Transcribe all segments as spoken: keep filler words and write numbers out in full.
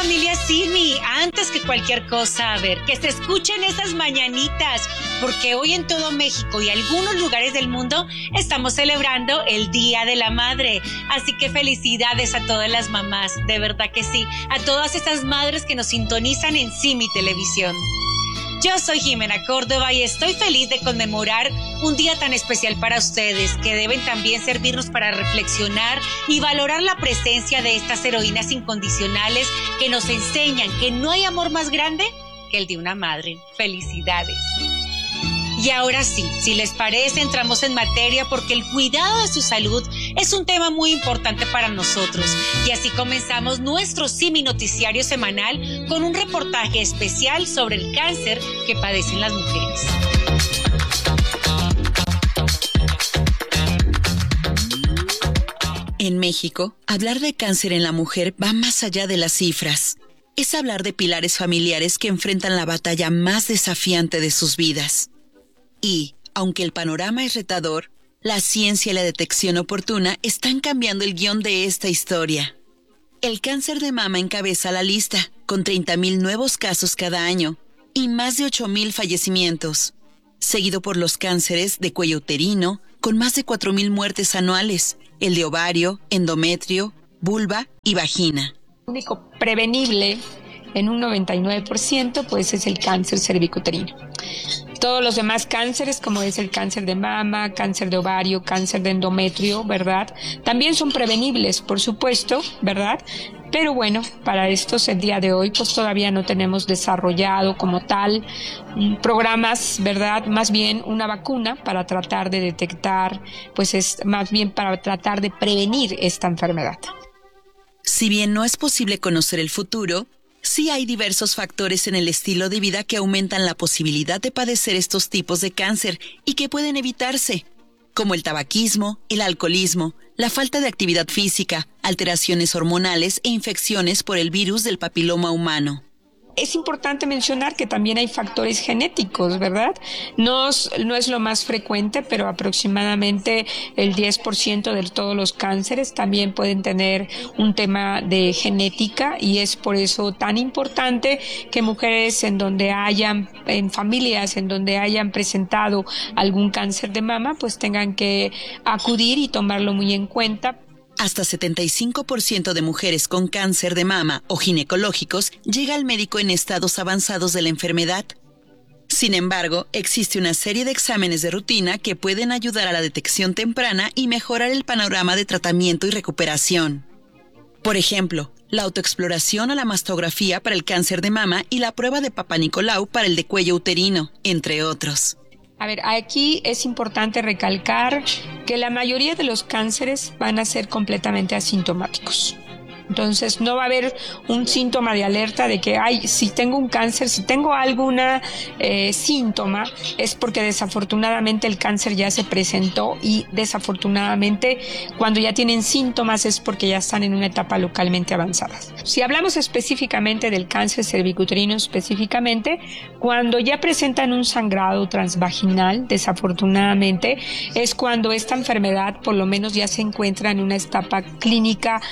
familia Simi, antes que cualquier cosa, a ver, que se escuchen esas mañanitas, porque hoy en todo México y algunos lugares del mundo estamos celebrando el Día de la Madre. Así que felicidades a todas las mamás, de verdad que sí, a todas esas madres que nos sintonizan en Simi Televisión. Yo soy Jimena Córdoba y estoy feliz de conmemorar un día tan especial para ustedes, que deben también servirnos para reflexionar y valorar la presencia de estas heroínas incondicionales que nos enseñan que no hay amor más grande que el de una madre. Felicidades. Y ahora sí, si les parece, entramos en materia porque el cuidado de su salud es un tema muy importante para nosotros. Y así comenzamos nuestro Simi Noticiario semanal con un reportaje especial sobre el cáncer que padecen las mujeres. En México, hablar de cáncer en la mujer va más allá de las cifras. Es hablar de pilares familiares que enfrentan la batalla más desafiante de sus vidas. Y, aunque el panorama es retador, la ciencia y la detección oportuna están cambiando el guión de esta historia. El cáncer de mama encabeza la lista, con treinta mil nuevos casos cada año y más de ocho mil fallecimientos, seguido por los cánceres de cuello uterino, con más de cuatro mil muertes anuales, el de ovario, endometrio, vulva y vagina. El único prevenible en un noventa y nueve por ciento pues es el cáncer cervicuterino. Todos los demás cánceres, como es el cáncer de mama, cáncer de ovario, cáncer de endometrio, ¿verdad? También son prevenibles, por supuesto, ¿verdad? Pero bueno, para estos el día de hoy pues todavía no tenemos desarrollado como tal programas, ¿verdad? Más bien una vacuna para tratar de detectar, pues es más bien para tratar de prevenir esta enfermedad. Si bien no es posible conocer el futuro, sí hay diversos factores en el estilo de vida que aumentan la posibilidad de padecer estos tipos de cáncer y que pueden evitarse, como el tabaquismo, el alcoholismo, la falta de actividad física, alteraciones hormonales e infecciones por el virus del papiloma humano. Es importante mencionar que también hay factores genéticos, ¿verdad? No es, no es lo más frecuente, pero aproximadamente el diez por ciento de todos los cánceres también pueden tener un tema de genética y es por eso tan importante que mujeres en donde hayan, en familias en donde hayan presentado algún cáncer de mama, pues tengan que acudir y tomarlo muy en cuenta. Hasta setenta y cinco por ciento de mujeres con cáncer de mama o ginecológicos llega al médico en estados avanzados de la enfermedad. Sin embargo, existe una serie de exámenes de rutina que pueden ayudar a la detección temprana y mejorar el panorama de tratamiento y recuperación. Por ejemplo, la autoexploración o la mastografía para el cáncer de mama y la prueba de Papa Nicolau para el de cuello uterino, entre otros. A ver, aquí es importante recalcar que la mayoría de los cánceres van a ser completamente asintomáticos. Entonces no va a haber un síntoma de alerta de que, ay, si tengo un cáncer, si tengo alguna eh, síntoma, es porque desafortunadamente el cáncer ya se presentó y desafortunadamente cuando ya tienen síntomas es porque ya están en una etapa localmente avanzada. Si hablamos específicamente del cáncer cervicuterino específicamente, cuando ya presentan un sangrado transvaginal, desafortunadamente, es cuando esta enfermedad por lo menos ya se encuentra en una etapa clínica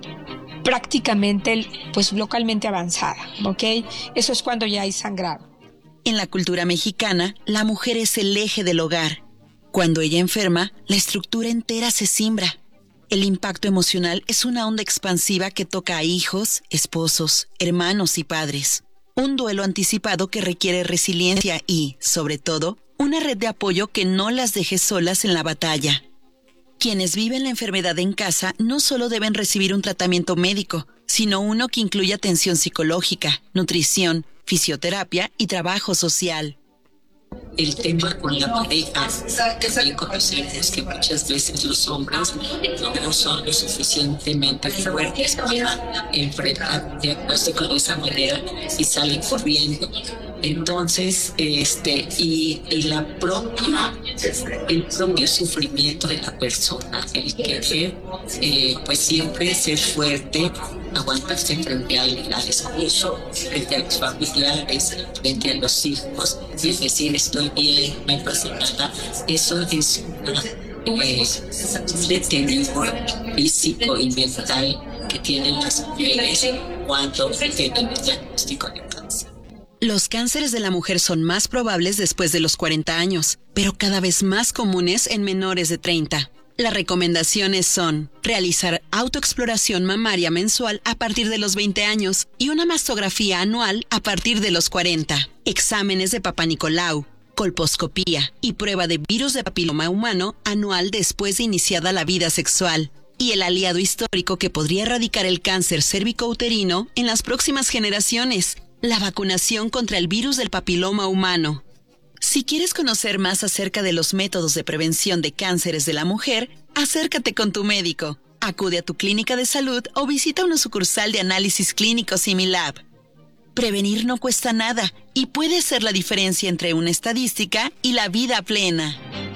prácticamente pues localmente avanzada, ¿ok? Eso es cuando ya hay sangrado. En la cultura mexicana, la mujer es el eje del hogar. Cuando ella enferma, la estructura entera se cimbra. El impacto emocional es una onda expansiva que toca a hijos, esposos, hermanos y padres. Un duelo anticipado que requiere resiliencia y, sobre todo, una red de apoyo que no las deje solas en la batalla. Quienes viven la enfermedad en casa no solo deben recibir un tratamiento médico, sino uno que incluya atención psicológica, nutrición, fisioterapia y trabajo social. El tema con la pareja, también conocemos que muchas veces los hombres no son lo suficientemente fuertes para enfrentar un diagnóstico de esa manera y salen corriendo. Entonces, este, y, y la propia, el propio sufrimiento de la persona, el querer, eh, pues siempre ser fuerte, aguantarse frente al, al esposo, frente a los familiares, frente a los hijos, y decir estoy bien, no pasa nada. Eso es una, eh, un deterioro físico y mental que tienen las mujeres cuando tienen el diagnóstico de cáncer. Los cánceres de la mujer son más probables después de los cuarenta años, pero cada vez más comunes en menores de treinta. Las recomendaciones son realizar autoexploración mamaria mensual a partir de los veinte años y una mastografía anual a partir de los cuarenta, exámenes de Papá Nicolau, colposcopía y prueba de virus de papiloma humano anual después de iniciada la vida sexual, y el aliado histórico que podría erradicar el cáncer cérvico-uterino en las próximas generaciones, la vacunación contra el virus del papiloma humano. Si quieres conocer más acerca de los métodos de prevención de cánceres de la mujer, acércate con tu médico, acude a tu clínica de salud o visita una sucursal de análisis clínicos Similab. Prevenir no cuesta nada y puede ser la diferencia entre una estadística y la vida plena.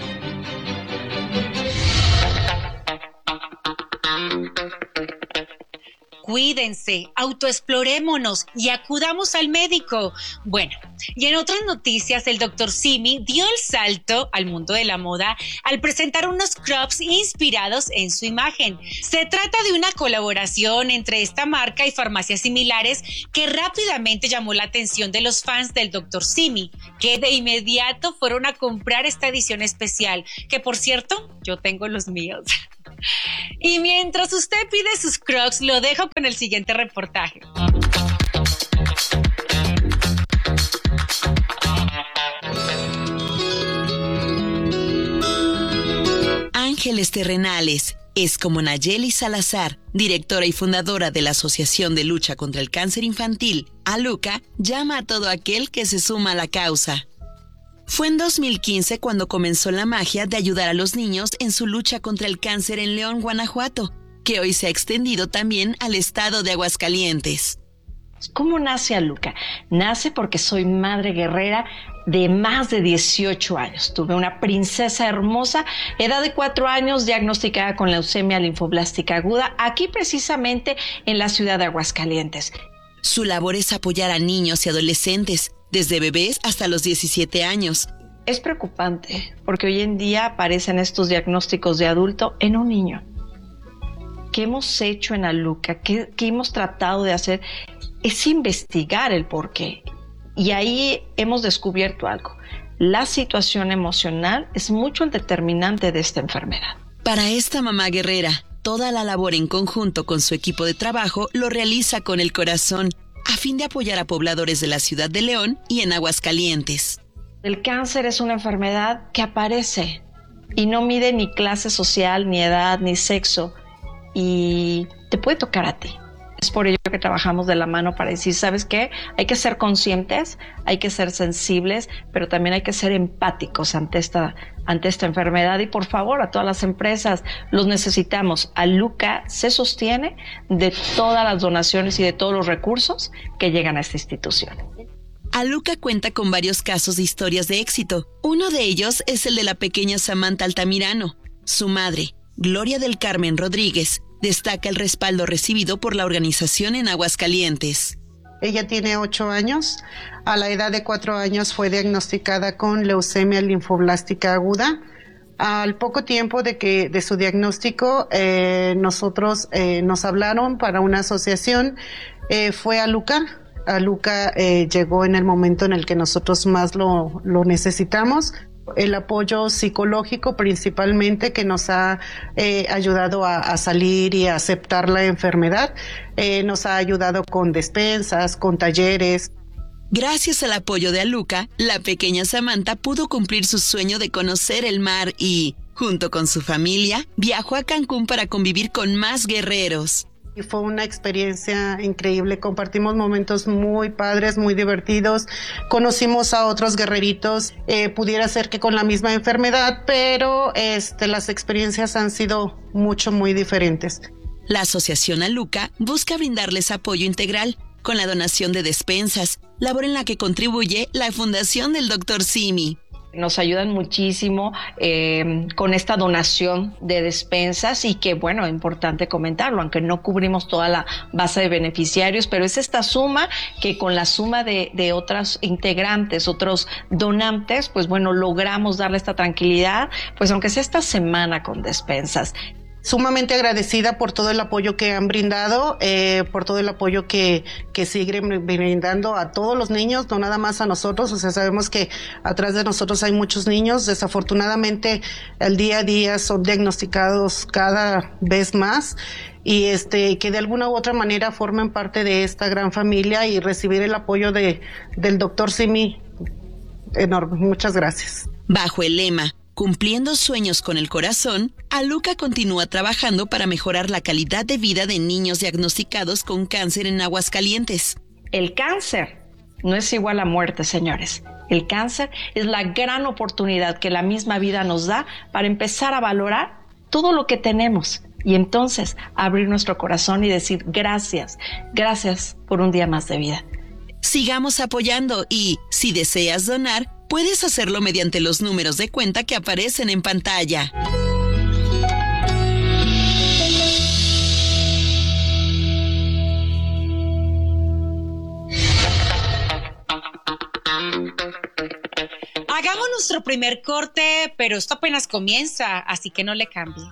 Cuídense, autoexplorémonos y acudamos al médico. Bueno, y en otras noticias, el doctor Simi dio el salto al mundo de la moda al presentar unos crops inspirados en su imagen. Se trata de una colaboración entre esta marca y farmacias similares que rápidamente llamó la atención de los fans del doctor Simi, que de inmediato fueron a comprar esta edición especial, que por cierto, yo tengo los míos. Y mientras usted pide sus crocs, lo dejo con el siguiente reportaje. Ángeles terrenales. Es como Nayeli Salazar, directora y fundadora de la Asociación de Lucha contra el Cáncer Infantil, ALUCA, llama a todo aquel que se suma a la causa. Fue en dos mil quince cuando comenzó la magia de ayudar a los niños en su lucha contra el cáncer en León, Guanajuato, que hoy se ha extendido también al estado de Aguascalientes. ¿Cómo nace ALUCA? Nace porque soy madre guerrera de más de dieciocho años. Tuve una princesa hermosa, edad de cuatro años, diagnosticada con leucemia linfoblástica aguda, aquí precisamente en la ciudad de Aguascalientes. Su labor es apoyar a niños y adolescentes, desde bebés hasta los diecisiete años. Es preocupante, porque hoy en día aparecen estos diagnósticos de adulto en un niño. ¿Qué hemos hecho en ALUCA? ¿Qué, qué hemos tratado de hacer? Es investigar el porqué. Y ahí hemos descubierto algo. La situación emocional es mucho el determinante de esta enfermedad. Para esta mamá guerrera, toda la labor en conjunto con su equipo de trabajo lo realiza con el corazón, a fin de apoyar a pobladores de la ciudad de León y en Aguascalientes. El cáncer es una enfermedad que aparece y no mide ni clase social, ni edad, ni sexo, y te puede tocar a ti. Es por ello que trabajamos de la mano para decir, ¿sabes qué? Hay que ser conscientes, hay que ser sensibles, pero también hay que ser empáticos ante esta, ante esta enfermedad. Y por favor, a todas las empresas, los necesitamos. ALUCA se sostiene de todas las donaciones y de todos los recursos que llegan a esta institución. ALUCA cuenta con varios casos de historias de éxito. Uno de ellos es el de la pequeña Samantha Altamirano. Su madre, Gloria del Carmen Rodríguez, destaca el respaldo recibido por la organización en Aguascalientes. Ella tiene ocho años. A la edad de cuatro años fue diagnosticada con leucemia linfoblástica aguda. Al poco tiempo de que de su diagnóstico, eh, nosotros eh, nos hablaron para una asociación. Eh, fue ALUCA. ALUCA eh, llegó en el momento en el que nosotros más lo, lo necesitamos. El apoyo psicológico principalmente, que nos ha eh, ayudado a, a salir y a aceptar la enfermedad, eh, nos ha ayudado con despensas, con talleres. Gracias al apoyo de ALUCA, la pequeña Samantha pudo cumplir su sueño de conocer el mar y, junto con su familia, viajó a Cancún para convivir con más guerreros. Y fue una experiencia increíble, compartimos momentos muy padres, muy divertidos, conocimos a otros guerreritos, eh, pudiera ser que con la misma enfermedad, pero este, las experiencias han sido mucho, muy diferentes. La asociación ALUCA busca brindarles apoyo integral con la donación de despensas, labor en la que contribuye la Fundación del doctor Simi. Nos ayudan muchísimo eh, con esta donación de despensas y que, bueno, es importante comentarlo, aunque no cubrimos toda la base de beneficiarios, pero es esta suma que con la suma de, de otros integrantes, otros donantes, pues bueno, logramos darle esta tranquilidad, pues aunque sea esta semana con despensas. sumamente agradecida por todo el apoyo que han brindado, eh, por todo el apoyo que, que siguen brindando a todos los niños, no nada más a nosotros. O sea, sabemos que atrás de nosotros hay muchos niños. Desafortunadamente, el día a día son diagnosticados cada vez más, y este que de alguna u otra manera formen parte de esta gran familia y recibir el apoyo de del doctor Simi, enorme. Muchas gracias. Bajo el lema Cumpliendo sueños con el corazón, Aluka continúa trabajando para mejorar la calidad de vida de niños diagnosticados con cáncer en Aguascalientes. El cáncer no es igual a muerte, señores. El cáncer es la gran oportunidad que la misma vida nos da para empezar a valorar todo lo que tenemos. Y entonces abrir nuestro corazón y decir gracias, gracias por un día más de vida. Sigamos apoyando y, si deseas donar, puedes hacerlo mediante los números de cuenta que aparecen en pantalla. Hagamos nuestro primer corte, pero esto apenas comienza, así que no le cambie.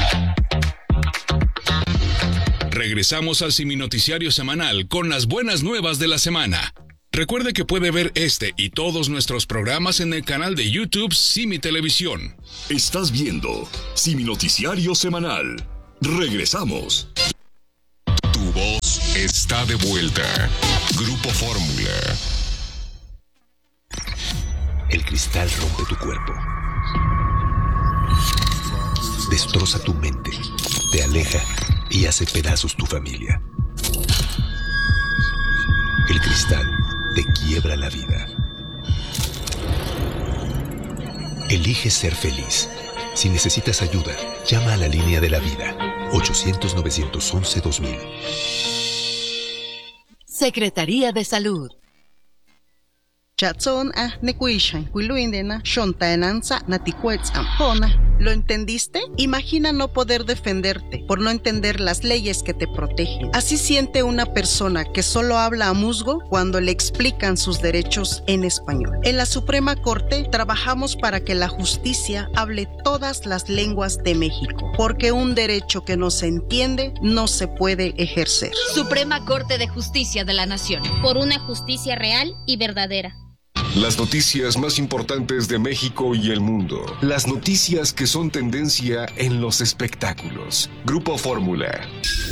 Regresamos al Simi Noticiario Semanal con las buenas nuevas de la semana. Recuerde que puede ver este y todos nuestros programas en el canal de YouTube Simi Televisión. Estás viendo Simi Noticiario Semanal. Regresamos. Tu voz está de vuelta. Grupo Fórmula. El cristal rompe tu cuerpo. Destroza tu mente. Te aleja y hace pedazos tu familia. El cristal te quiebra la vida. Elige ser feliz. Si necesitas ayuda, llama a la línea de la vida. ochocientos, novecientos once, dos mil. Secretaría de Salud. Chatson a nekuishan, kuiluindena, shontaenanza, naticuetz ampona. ¿Lo entendiste? Imagina no poder defenderte por no entender las leyes que te protegen. Así siente una persona que solo habla a musgo cuando le explican sus derechos en español. En la Suprema Corte trabajamos para que la justicia hable todas las lenguas de México, porque un derecho que no se entiende no se puede ejercer. Suprema Corte de Justicia de la Nación. Por una justicia real y verdadera. Las noticias más importantes de México y el mundo. Las noticias que son tendencia en los espectáculos. Grupo Fórmula.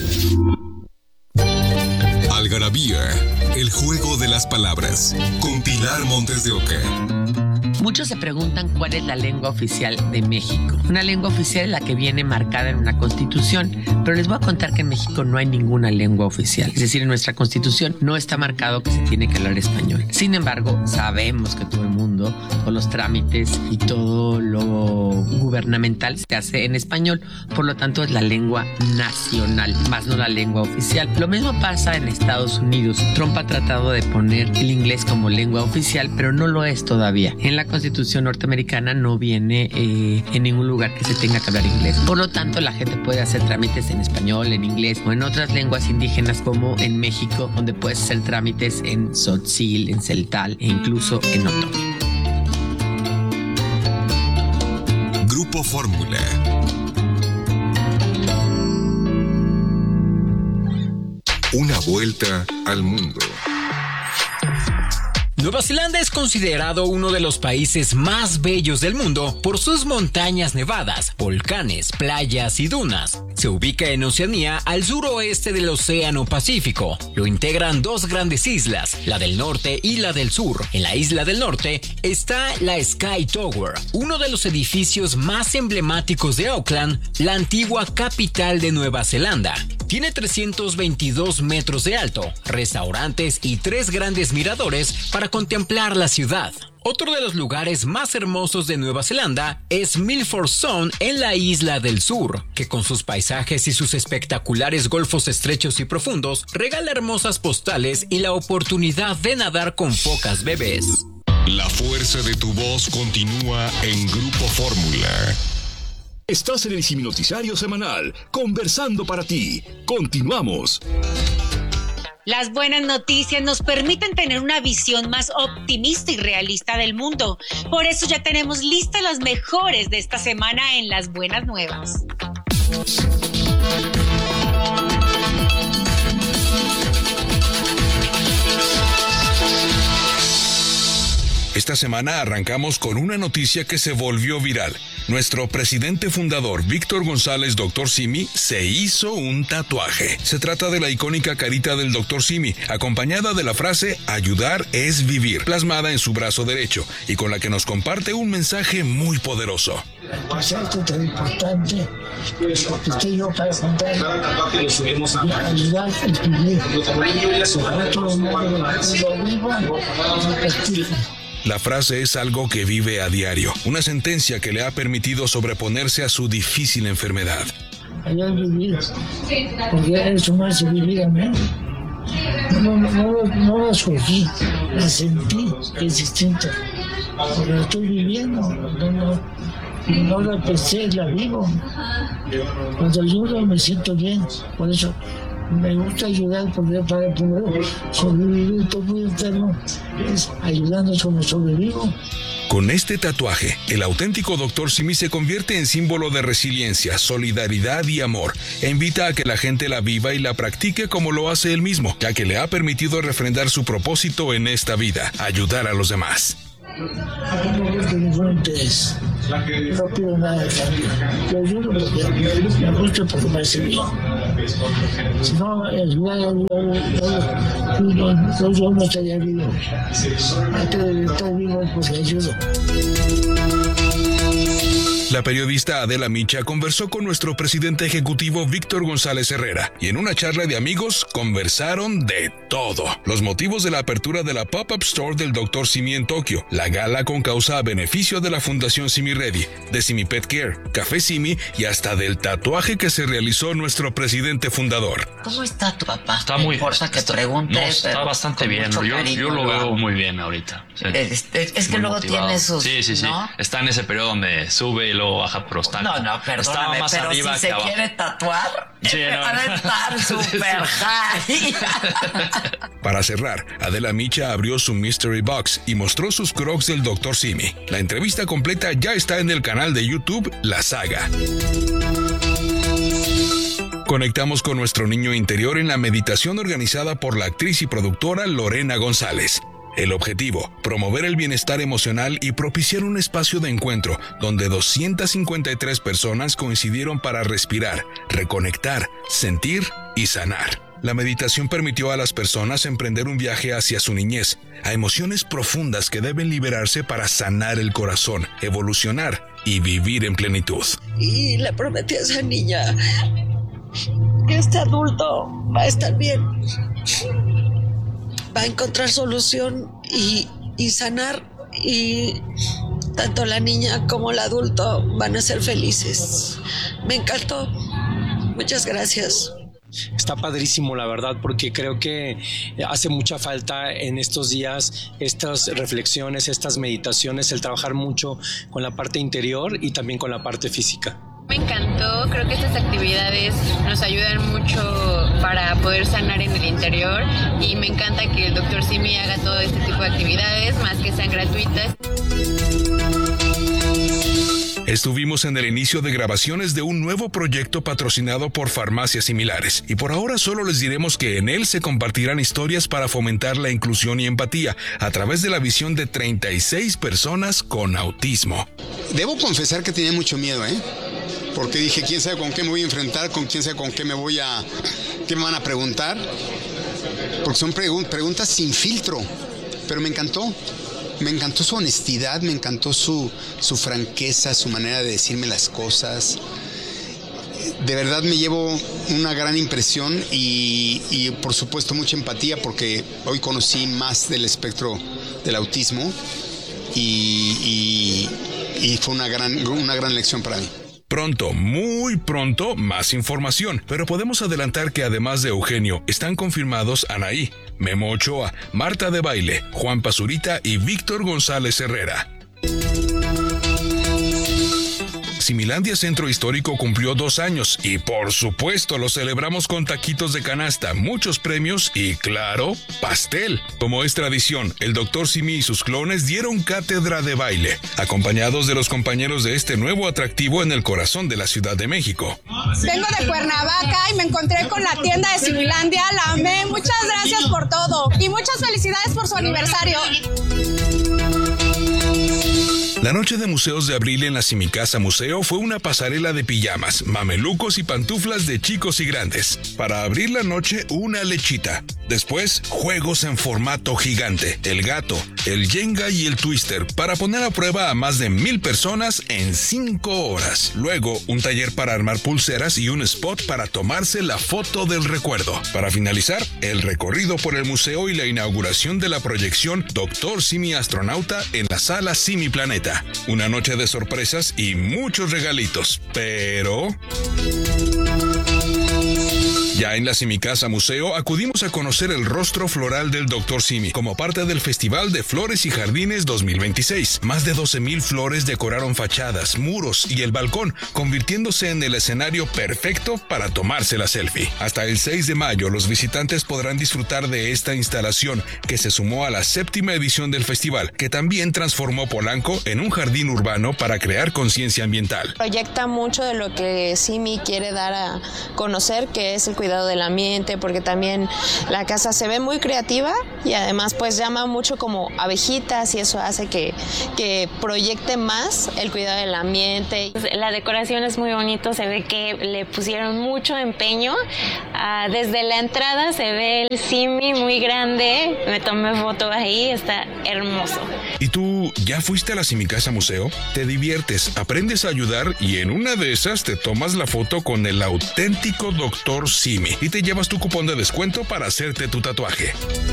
Algarabía, el juego de las palabras. Con Pilar Montes de Oca. Muchos se preguntan cuál es la lengua oficial de México. Una lengua oficial es la que viene marcada en una constitución, pero les voy a contar que en México no hay ninguna lengua oficial. Es decir, en nuestra constitución no está marcado que se tiene que hablar español. Sin embargo, sabemos que todo el mundo, todos los trámites y todo lo gubernamental se hace en español. Por lo tanto, es la lengua nacional, más no la lengua oficial. Lo mismo pasa en Estados Unidos. Trump ha tratado de poner el inglés como lengua oficial, pero no lo es todavía. En la Constitución norteamericana no viene eh, en ningún lugar que se tenga que hablar inglés. Por lo tanto, la gente puede hacer trámites en español, en inglés o en otras lenguas indígenas, como en México, donde puedes hacer trámites en tzotzil, en celtal e incluso en otomí. Grupo Fórmula. Una vuelta al mundo. Nueva Zelanda es considerado uno de los países más bellos del mundo por sus montañas nevadas, volcanes, playas y dunas. Se ubica en Oceanía, al suroeste del Océano Pacífico. Lo integran dos grandes islas, la del norte y la del sur. En la isla del norte está la Sky Tower, uno de los edificios más emblemáticos de Auckland, la antigua capital de Nueva Zelanda. Tiene trescientos veintidós metros de alto, restaurantes y tres grandes miradores para contemplar la ciudad. Otro de los lugares más hermosos de Nueva Zelanda es Milford Sound en la isla del sur, que con sus paisajes y sus espectaculares golfos estrechos y profundos regala hermosas postales y la oportunidad de nadar con focas bebés. La fuerza de tu voz continúa en Grupo Fórmula. Estás en el Simi Noticiario Semanal, conversando para ti. Continuamos. Las buenas noticias nos permiten tener una visión más optimista y realista del mundo. Por eso ya tenemos listas las mejores de esta semana en Las Buenas Nuevas. Esta semana arrancamos con una noticia que se volvió viral. Nuestro presidente fundador, Víctor González, doctor Simi, se hizo un tatuaje. Se trata de la icónica carita del doctor Simi, acompañada de la frase "ayudar es vivir", plasmada en su brazo derecho, y con la que nos comparte un mensaje muy poderoso. Pues esto tan importante, estoy yo para contar, ayudar es vivir, sobre todo el mundo lo viva, La frase es algo que vive a diario, una sentencia que le ha permitido sobreponerse a su difícil enfermedad. Ayudar es vivir, porque eso me hace vivir a mí. No, no, no, no la escogí, la sentí, que es distinta. Porque la estoy viviendo, no, no, no la pensé, la vivo. Cuando ayudo me siento bien, por eso me gusta ayudar, porque para poder sobrevivir todo muy interno es ayudando como sobrevivo. Con este tatuaje, el auténtico doctor Simi se convierte en símbolo de resiliencia, solidaridad y amor, e invita a que la gente la viva y la practique como lo hace él mismo, ya que le ha permitido refrendar su propósito en esta vida: ayudar a los demás. No busco ningún interés, no pido nada de cambio, lo ayudo porque me gusta, porque me hace bien. Si no, ayudar a los yo no estaría vivo. Antes de estar vivo es porque ayudo. La periodista Adela Micha conversó con nuestro presidente ejecutivo Víctor González Herrera, y en una charla de amigos conversaron de todo. Los motivos de la apertura de la Pop-Up Store del doctor Simi en Tokio, la gala con causa a beneficio de la Fundación Simi Ready, de Simi Pet Care, Café Simi y hasta del tatuaje que se realizó nuestro presidente fundador. ¿Cómo está tu papá? Está muy... importa que pregunte, no, está bastante bien. Yo, yo lo veo muy bien ahorita. Sí. Es, es, es que luego motivado. Tiene sus... Sí, sí, sí. ¿No? Está en ese periodo donde sube y luego baja, pero está... No, no, perdóname, más pero arriba si se abajo. Quiere tatuar, sí, no, va a estar súper high. Para cerrar, Adela Micha abrió su Mystery Box y mostró sus Crocs del doctor Simi. La entrevista completa ya está en el canal de YouTube La Saga. Conectamos con nuestro niño interior en la meditación organizada por la actriz y productora Lorena González. El objetivo, promover el bienestar emocional y propiciar un espacio de encuentro donde doscientas cincuenta y tres personas coincidieron para respirar, reconectar, sentir y sanar. La meditación permitió a las personas emprender un viaje hacia su niñez, a emociones profundas que deben liberarse para sanar el corazón, evolucionar y vivir en plenitud. Y le prometí a esa niña que este adulto va a estar bien, va a encontrar solución y, y sanar, y tanto la niña como el adulto van a ser felices. Me encantó. Muchas gracias. Está padrísimo, la verdad, porque creo que hace mucha falta en estos días estas reflexiones, estas meditaciones, el trabajar mucho con la parte interior y también con la parte física. Me encantó, creo que estas actividades nos ayudan mucho para poder sanar en el interior, y me encanta que el doctor Simi haga todo este tipo de actividades, más que sean gratuitas. Estuvimos en el inicio de grabaciones de un nuevo proyecto patrocinado por Farmacias Similares, y por ahora solo les diremos que en él se compartirán historias para fomentar la inclusión y empatía a través de la visión de treinta y seis personas con autismo. Debo confesar que tenía mucho miedo, ¿eh? Porque dije, quién sabe con qué me voy a enfrentar, con quién sabe con qué me voy a... qué me van a preguntar. Porque son pregun- preguntas sin filtro, pero me encantó. Me encantó su honestidad, me encantó su, su franqueza, su manera de decirme las cosas. De verdad me llevo una gran impresión y, y por supuesto mucha empatía, porque hoy conocí más del espectro del autismo y, y, y fue una gran, una gran lección para mí. Pronto, muy pronto, más información, pero podemos adelantar que además de Eugenio, están confirmados Anaí, Memo Ochoa, Marta de Baile, Juan Pazurita y Víctor González Herrera. Similandia Centro Histórico cumplió dos años y por supuesto lo celebramos con taquitos de canasta, muchos premios y, claro, pastel. Como es tradición, el doctor Simi y sus clones dieron cátedra de baile, acompañados de los compañeros de este nuevo atractivo en el corazón de la Ciudad de México. Vengo de Cuernavaca y me encontré con la tienda de Similandia, la amé, muchas gracias por todo y muchas felicidades por su aniversario. La noche de museos de abril en la Simicasa Museo fue una pasarela de pijamas, mamelucos y pantuflas de chicos y grandes. Para abrir la noche, una lechita. Después, juegos en formato gigante, el gato, el Jenga y el Twister, para poner a prueba a más de mil personas en cinco horas. Luego, un taller para armar pulseras y un spot para tomarse la foto del recuerdo. Para finalizar, el recorrido por el museo y la inauguración de la proyección Doctor Simi Astronauta en la sala Simi Planeta. Una noche de sorpresas y muchos regalitos, pero... Ya en la Simicasa Museo acudimos a conocer el rostro floral del doctor Simi como parte del Festival de Flores y Jardines dos mil veintiséis. Más de doce mil flores decoraron fachadas, muros y el balcón, convirtiéndose en el escenario perfecto para tomarse la selfie. Hasta el seis de mayo los visitantes podrán disfrutar de esta instalación que se sumó a la séptima edición del festival, que también transformó Polanco en un jardín urbano para crear conciencia ambiental. Proyecta mucho de lo que Simi quiere dar a conocer, que es el cuidado del ambiente, porque también la casa se ve muy creativa y además pues llama mucho como abejitas y eso hace que, que proyecte más el cuidado del ambiente. La decoración es muy bonito, se ve que le pusieron mucho empeño. Uh, desde la entrada se ve el Simi muy grande, me tomé foto ahí, está hermoso. ¿Y tú ya fuiste a la Simicasa Museo? Te diviertes, aprendes a ayudar y en una de esas te tomas la foto con el auténtico doctor Simi y te llevas tu cupón de descuento para hacerte tu tatuaje.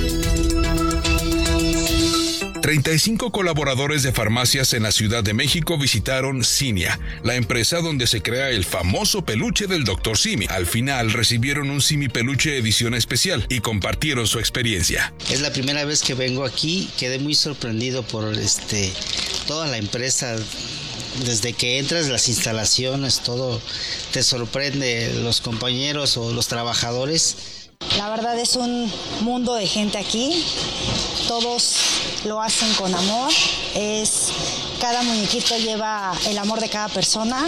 treinta y cinco colaboradores de farmacias en la Ciudad de México visitaron Cinia, la empresa donde se crea el famoso peluche del doctor Simi. Al final recibieron un Simi Peluche edición especial y compartieron su experiencia. Es la primera vez que vengo aquí, quedé muy sorprendido por este toda la empresa. Desde que entras, las instalaciones, todo te sorprende, los compañeros o los trabajadores. La verdad es un mundo de gente aquí, todos lo hacen con amor, es, cada muñequito lleva el amor de cada persona.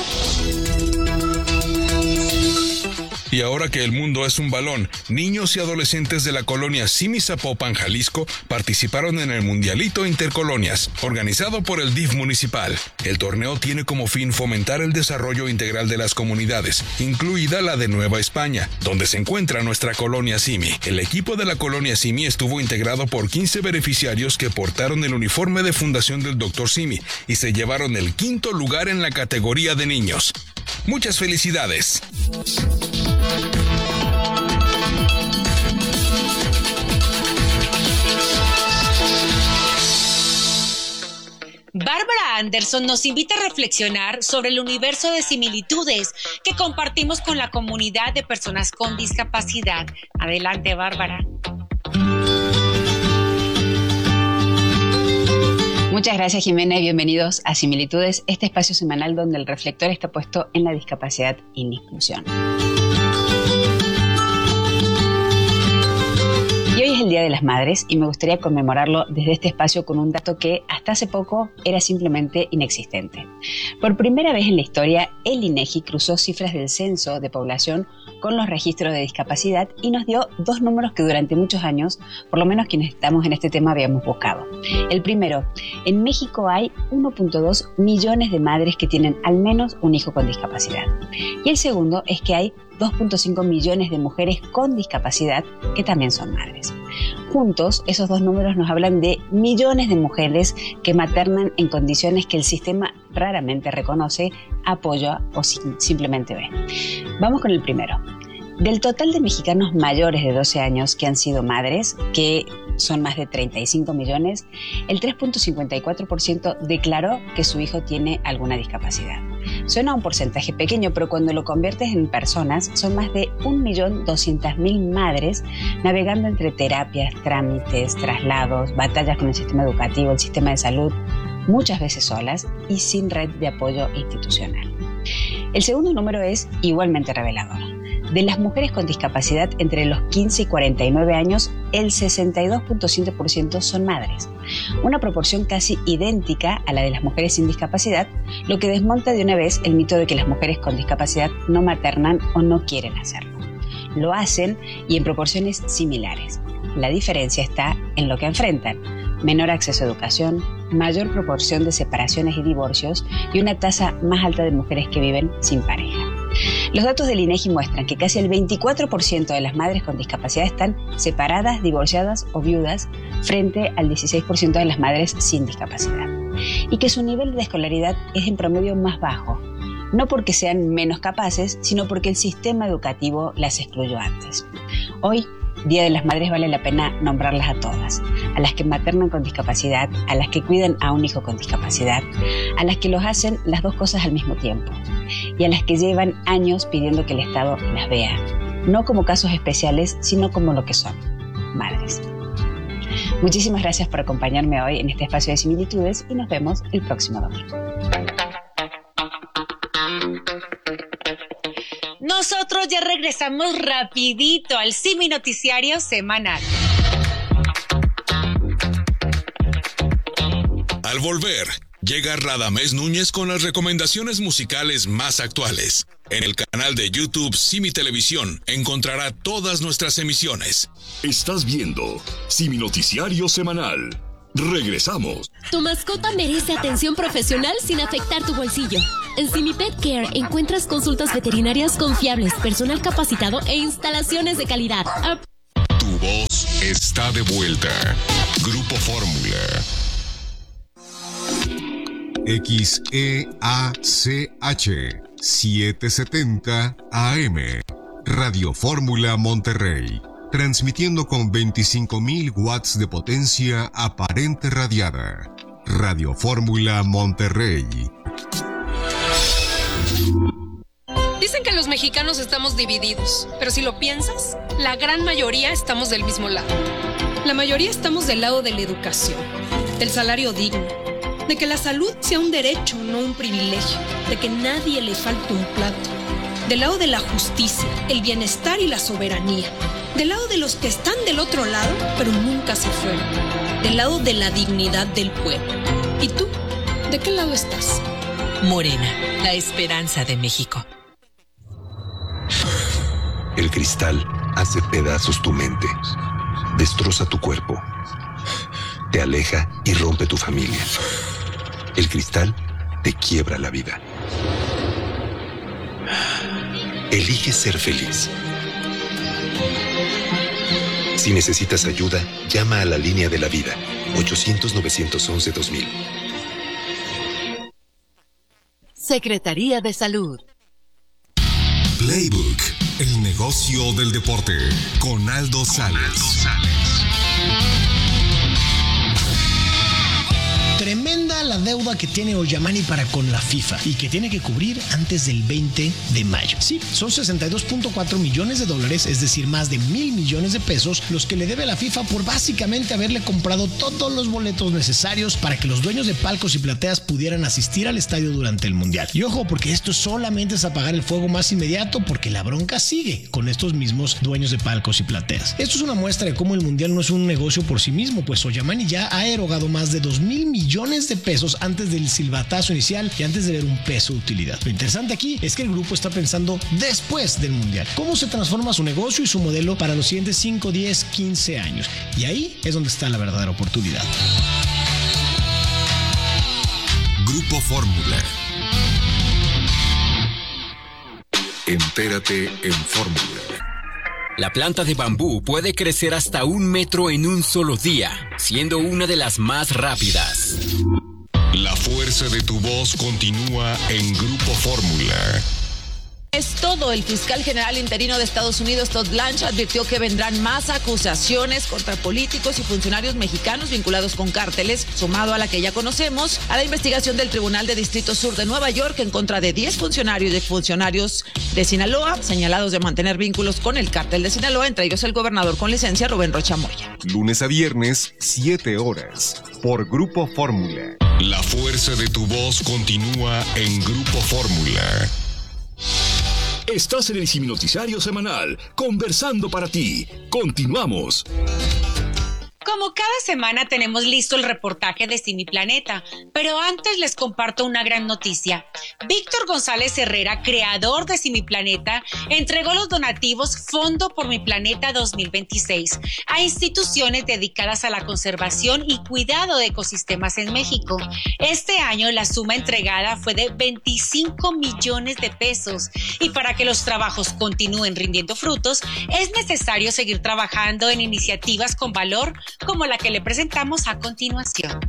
Y ahora que el mundo es un balón, niños y adolescentes de la colonia Simi Zapopan, Jalisco, participaron en el Mundialito Intercolonias, organizado por el D I F municipal. El torneo tiene como fin fomentar el desarrollo integral de las comunidades, incluida la de Nueva España, donde se encuentra nuestra colonia Simi. El equipo de la colonia Simi estuvo integrado por quince beneficiarios que portaron el uniforme de fundación del doctor Simi y se llevaron el quinto lugar en la categoría de niños. ¡Muchas felicidades! Bárbara Anderson nos invita a reflexionar sobre el universo de similitudes que compartimos con la comunidad de personas con discapacidad. Adelante, Bárbara. Muchas gracias, Jimena, y bienvenidos a Similitudes, este espacio semanal donde el reflector está puesto en la discapacidad y la inclusión. Y hoy es el Día de las Madres y me gustaría conmemorarlo desde este espacio con un dato que hasta hace poco era simplemente inexistente. Por primera vez en la historia, el INEGI cruzó cifras del censo de población con los registros de discapacidad y nos dio dos números que durante muchos años, por lo menos quienes estamos en este tema, habíamos buscado. El primero, en México hay uno punto dos millones de madres que tienen al menos un hijo con discapacidad. Y el segundo es que hay dos punto cinco millones de mujeres con discapacidad que también son madres. Juntos, esos dos números nos hablan de millones de mujeres que maternan en condiciones que el sistema raramente reconoce, apoya o simplemente ve. Vamos con el primero. Del total de mexicanos mayores de doce años que han sido madres, que son más de treinta y cinco millones, el tres punto cincuenta y cuatro por ciento declaró que su hijo tiene alguna discapacidad. Suena un porcentaje pequeño, pero cuando lo conviertes en personas, son más de un millón doscientas mil madres navegando entre terapias, trámites, traslados, batallas con el sistema educativo, el sistema de salud, muchas veces solas y sin red de apoyo institucional. El segundo número es igualmente revelador. De las mujeres con discapacidad entre los quince y cuarenta y nueve años, el sesenta y dos punto siete por ciento son madres, una proporción casi idéntica a la de las mujeres sin discapacidad, lo que desmonta de una vez el mito de que las mujeres con discapacidad no maternan o no quieren hacerlo. Lo hacen y en proporciones similares. La diferencia está en lo que enfrentan: menor acceso a educación, mayor proporción de separaciones y divorcios y una tasa más alta de mujeres que viven sin pareja. Los datos del INEGI muestran que casi el veinticuatro por ciento de las madres con discapacidad están separadas, divorciadas o viudas, frente al dieciséis por ciento de las madres sin discapacidad. Y que su nivel de escolaridad es en promedio más bajo, no porque sean menos capaces, sino porque el sistema educativo las excluyó antes. Hoy, Día de las Madres, vale la pena nombrarlas a todas: a las que maternan con discapacidad, a las que cuidan a un hijo con discapacidad, a las que los hacen las dos cosas al mismo tiempo y a las que llevan años pidiendo que el Estado las vea, no como casos especiales, sino como lo que son: madres. Muchísimas gracias por acompañarme hoy en este espacio de similitudes y nos vemos el próximo domingo. Nosotros ya regresamos rapidito al Simi Noticiario Semanal. Al volver, llega Radamés Núñez con las recomendaciones musicales más actuales. En el canal de YouTube Simi Televisión encontrará todas nuestras emisiones. Estás viendo Simi Noticiario Semanal. Regresamos. Tu mascota merece atención profesional sin afectar tu bolsillo. En Simi Pet Care encuentras consultas veterinarias confiables, personal capacitado e instalaciones de calidad. A- Tu voz está de vuelta. Grupo Fórmula. X E A C H setecientos setenta A M. Radio Fórmula Monterrey. Transmitiendo con veinticinco mil watts de potencia aparente radiada. Radio Fórmula Monterrey. Dicen que los mexicanos estamos divididos, pero si lo piensas, la gran mayoría estamos del mismo lado. La mayoría estamos del lado de la educación, del salario digno, de que la salud sea un derecho, no un privilegio, de que nadie le falte un plato, del lado de la justicia, el bienestar y la soberanía, del lado de los que están del otro lado, pero nunca se fueron, del lado de la dignidad del pueblo. ¿Y tú? ¿De qué lado estás? Morena, la esperanza de México. El cristal hace pedazos tu mente, destroza tu cuerpo, te aleja y rompe tu familia. El cristal te quiebra la vida. Elige ser feliz. Si necesitas ayuda, llama a la línea de la vida, ochocientos, novecientos once, dos mil. Secretaría de Salud. Playbook, el negocio del deporte, con Aldo Sales. Tremenda la deuda que tiene Oyamani para con la FIFA y que tiene que cubrir antes del veinte de mayo. Sí, son sesenta y dos punto cuatro millones de dólares, es decir, más de mil millones de pesos, los que le debe a la FIFA por básicamente haberle comprado todos los boletos necesarios para que los dueños de palcos y plateas pudieran asistir al estadio durante el Mundial. Y ojo, porque esto solamente es apagar el fuego más inmediato, porque la bronca sigue con estos mismos dueños de palcos y plateas. Esto es una muestra de cómo el Mundial no es un negocio por sí mismo, pues Oyamani ya ha erogado más de dos mil millones de pesos antes del silbatazo inicial y antes de ver un peso de utilidad. Lo interesante aquí es que el grupo está pensando después del Mundial. ¿Cómo se transforma su negocio y su modelo para los siguientes cinco, diez, quince años? Y ahí es donde está la verdadera oportunidad. Grupo Fórmula. Entérate en Fórmula. La planta de bambú puede crecer hasta un metro en un solo día, siendo una de las más rápidas. La fuerza de tu voz continúa en Grupo Fórmula. Es todo. El fiscal general interino de Estados Unidos, Todd Blanche, advirtió que vendrán más acusaciones contra políticos y funcionarios mexicanos vinculados con cárteles, sumado a la que ya conocemos, a la investigación del Tribunal de Distrito Sur de Nueva York en contra de diez funcionarios y exfuncionarios de Sinaloa, señalados de mantener vínculos con el cártel de Sinaloa, entre ellos el gobernador con licencia, Rubén Rocha Moya. Lunes a viernes, siete horas, por Grupo Fórmula. La fuerza de tu voz continúa en Grupo Fórmula. Estás en el Simi Noticiario Semanal, conversando para ti. Continuamos. Como cada semana tenemos listo el reportaje de Simi Planeta, pero antes les comparto una gran noticia. Víctor González Herrera, creador de Simi Planeta, entregó los donativos Fondo por Mi Planeta dos mil veintiséis a instituciones dedicadas a la conservación y cuidado de ecosistemas en México. Este año la suma entregada fue de veinticinco millones de pesos y para que los trabajos continúen rindiendo frutos es necesario seguir trabajando en iniciativas con valor como la que le presentamos a continuación.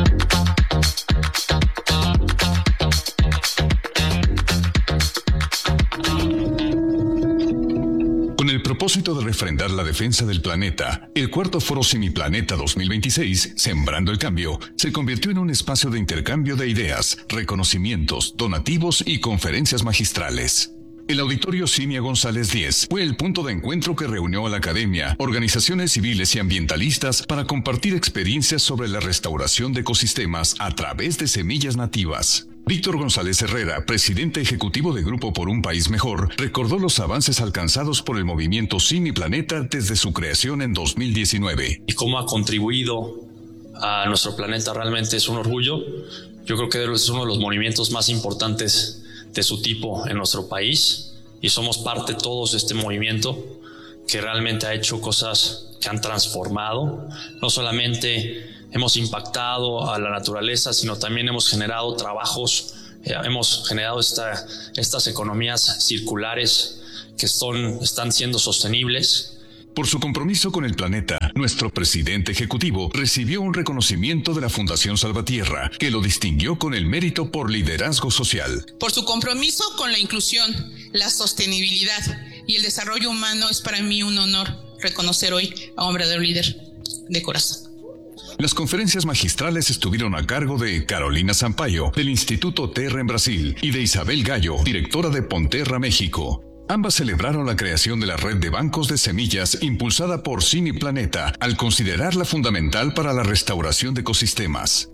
Con el propósito de refrendar la defensa del planeta, el cuarto Foro Simi Planeta dos mil veintiséis, Sembrando el Cambio, se convirtió en un espacio de intercambio de ideas, reconocimientos, donativos y conferencias magistrales. El Auditorio Simia González diez fue el punto de encuentro que reunió a la academia, organizaciones civiles y ambientalistas para compartir experiencias sobre la restauración de ecosistemas a través de semillas nativas. Víctor González Herrera, presidente ejecutivo de Grupo por un País Mejor, recordó los avances alcanzados por el movimiento Simi Planeta desde su creación en dos mil diecinueve. Y cómo ha contribuido a nuestro planeta realmente es un orgullo. Yo creo que es uno de los movimientos más importantes de su tipo en nuestro país y somos parte todos de este movimiento que realmente ha hecho cosas que han transformado. No solamente hemos impactado a la naturaleza, sino también hemos generado trabajos, eh, hemos generado esta, estas economías circulares que son, están siendo sostenibles. Por su compromiso con el planeta, nuestro presidente ejecutivo recibió un reconocimiento de la Fundación Salvatierra, que lo distinguió con el mérito por liderazgo social. Por su compromiso con la inclusión, la sostenibilidad y el desarrollo humano, es para mí un honor reconocer hoy a un verdadero líder de corazón. Las conferencias magistrales estuvieron a cargo de Carolina Sampaio, del Instituto Terra en Brasil, y de Isabel Gallo, directora de Ponterra, México. Ambas celebraron la creación de la red de bancos de semillas impulsada por Simi Planeta, al considerarla fundamental para la restauración de ecosistemas.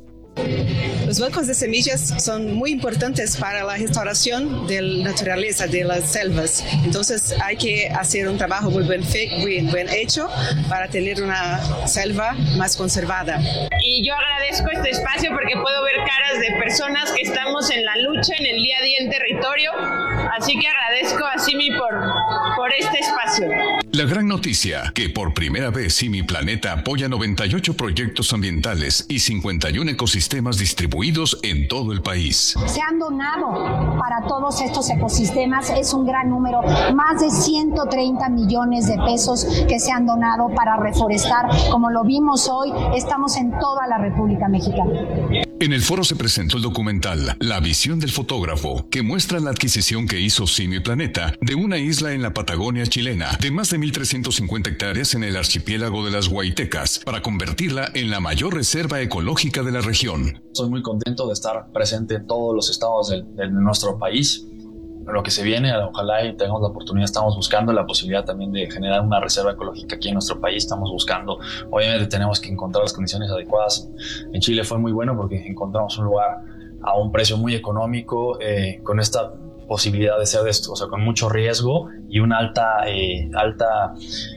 Los bancos de semillas son muy importantes para la restauración de la naturaleza, de las selvas. Entonces hay que hacer un trabajo muy buen, muy buen hecho para tener una selva más conservada. Y yo agradezco este espacio porque puedo ver caras de personas que estamos en la lucha, en el día a día en territorio. Así que agradezco a Simi por, por este espacio. La gran noticia, que por primera vez Simi Planeta apoya noventa y ocho proyectos ambientales y cincuenta y uno ecosistemas distribuidos en todo el país. Se han donado para todos estos ecosistemas, es un gran número, más de ciento treinta millones de pesos que se han donado para reforestar. Como lo vimos hoy, estamos en toda la República Mexicana. En el foro se presentó el documental La visión del fotógrafo, que muestra la adquisición que hizo Simi Planeta de una isla en la Patagonia chilena de más de mil trescientas cincuenta hectáreas en el archipiélago de las Huaytecas para convertirla en la mayor reserva ecológica de la región. Soy muy contento de estar presente en todos los estados de, de nuestro país. Lo que se viene, ojalá y tengamos la oportunidad, estamos buscando la posibilidad también de generar una reserva ecológica aquí en nuestro país, estamos buscando, obviamente tenemos que encontrar las condiciones adecuadas. En Chile fue muy bueno porque encontramos un lugar a un precio muy económico, eh, con esta posibilidad de ser de esto, o sea, con mucho riesgo y una alta, eh, alta